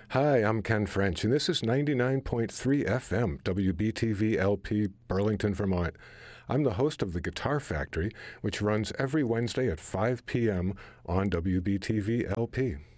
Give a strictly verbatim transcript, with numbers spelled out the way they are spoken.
Hi, I'm Ken French, and this is ninety-nine point three F M, W B T V L P, Burlington, Vermont. I'm the host of The Guitar Factory, which runs every Wednesday at five p.m. on W B T V L P.